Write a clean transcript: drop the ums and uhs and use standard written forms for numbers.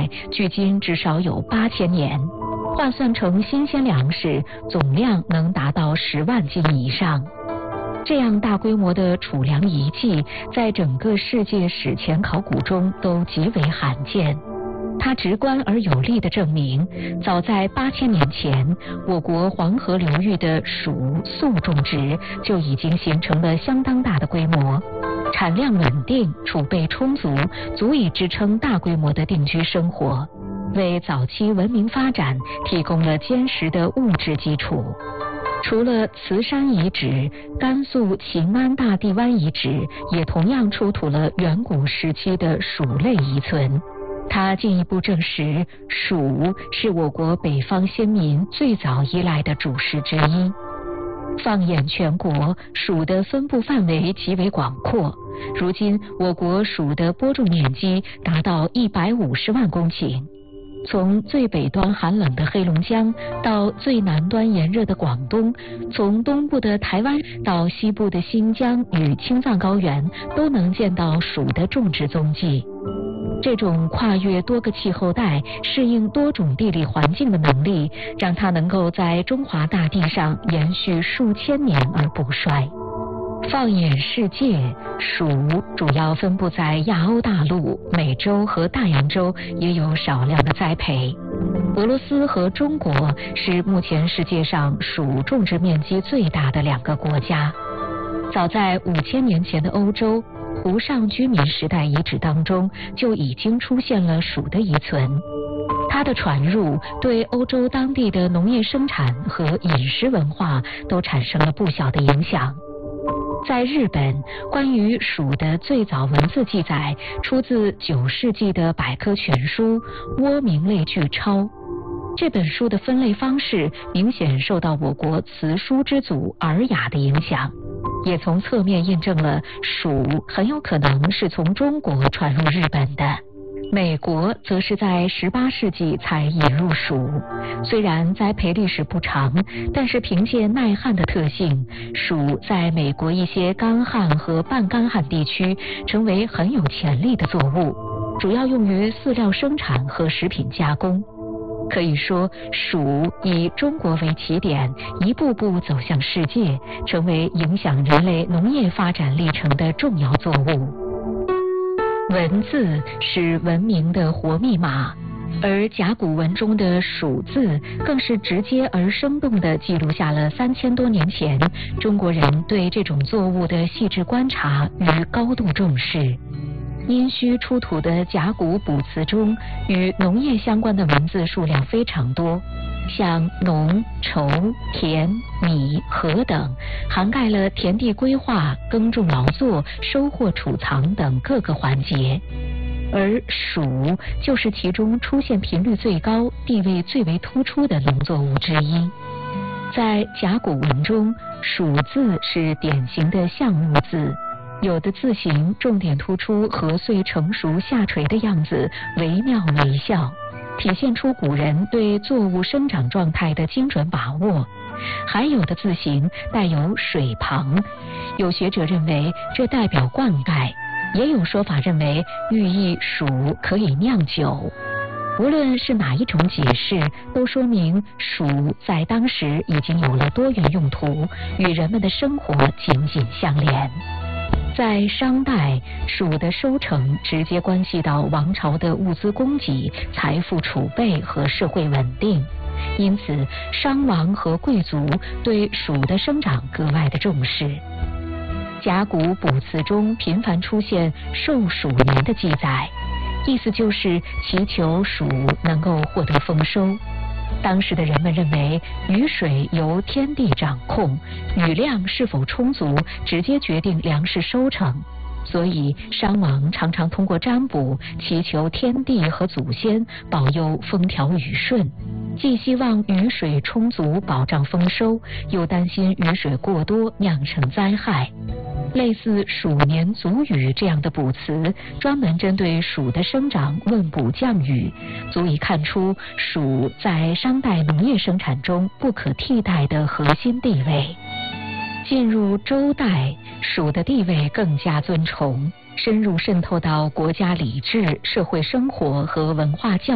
代，距今至少有8000年，换算成新鲜粮食，总量能达到10万斤以上。这样大规模的储粮遗迹，在整个世界史前考古中都极为罕见。它直观而有力地证明，早在8000年前，我国黄河流域的黍粟种植就已经形成了相当大的规模，产量稳定，储备充足，足以支撑大规模的定居生活，为早期文明发展提供了坚实的物质基础。除了慈山遗址，甘肃秦安大地湾遗址也同样出土了远古时期的鼠类遗存。它进一步证实，鼠是我国北方先民最早依赖的主食之一。放眼全国，鼠的分布范围极为广阔。如今，我国鼠的播种面积达到150万公顷。从最北端寒冷的黑龙江到最南端炎热的广东，从东部的台湾到西部的新疆与青藏高原，都能见到鼠的种植踪迹。这种跨越多个气候带、适应多种地理环境的能力，让它能够在中华大地上延续数千年而不衰。放眼世界，鼠主要分布在亚欧大陆、美洲和大洋洲，也有少量的栽培。俄罗斯和中国是目前世界上鼠种植面积最大的2个国家。早在5000年前的欧洲，湖上居民时代遗址当中就已经出现了鼠的遗存。它的传入对欧洲当地的农业生产和饮食文化都产生了不小的影响。在日本，关于鼠的最早文字记载出自9世纪的百科全书《倭名类聚钞》。这本书的分类方式明显受到我国辞书之祖《尔雅》的影响，也从侧面印证了鼠很有可能是从中国传入日本的。美国则是在18世纪才引入鼠，虽然栽培历史不长，但是凭借耐旱的特性，鼠在美国一些干旱和半干旱地区成为很有潜力的作物，主要用于饲料生产和食品加工。可以说，鼠以中国为起点，一步步走向世界，成为影响人类农业发展历程的重要作物。文字是文明的活密码，而甲骨文中的鼠字更是直接而生动地记录下了3000多年前中国人对这种作物的细致观察与高度重视。殷墟出土的甲骨卜辞中，与农业相关的文字数量非常多，像农、畴、田、米、禾等，涵盖了田地规划、耕种劳作、收获储藏等各个环节。而鼠就是其中出现频率最高、地位最为突出的农作物之一。在甲骨文中，鼠字是典型的象目字，有的字形重点突出禾穗成熟下垂的样子，惟妙惟肖，体现出古人对作物生长状态的精准把握。还有的字形带有水旁，有学者认为这代表灌溉，也有说法认为寓意鼠可以酿酒。无论是哪一种解释，都说明鼠在当时已经有了多元用途，与人们的生活紧紧相连。在商代，鼠的收成直接关系到王朝的物资供给、财富储备和社会稳定，因此商王和贵族对鼠的生长格外的重视。甲骨卜辞中频繁出现寿鼠年的记载，意思就是祈求鼠能够获得丰收。当时的人们认为，雨水由天地掌控，雨量是否充足，直接决定粮食收成。所以商王常常通过占卜祈求天地和祖先保佑风调雨顺，既希望雨水充足保障丰收，又担心雨水过多酿成灾害。类似鼠年足雨这样的卜辞，专门针对鼠的生长问卜降雨，足以看出鼠在商代农业生产中不可替代的核心地位。进入周代，鼠的地位更加尊崇，深入渗透到国家礼制、社会生活和文化教育。